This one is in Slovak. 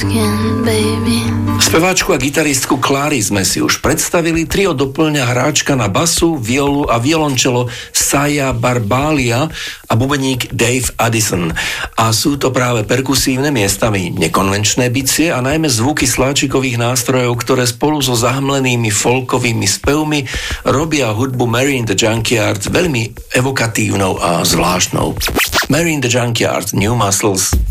Speváčku a gitaristku Clary sme si už predstavili. Trio doplňa hráčka na basu, violu a violončelo Saya Barbalia a bubeník Dave Addison. A sú to práve perkusívne, miestami nekonvenčné bicie a najmä zvuky sláčikových nástrojov, ktoré spolu so zahmlenými folkovými spevmi robia hudbu Mary in the Junkyard veľmi evokatívnou a zvláštnou. Mary in the Junkyard, New Muscles.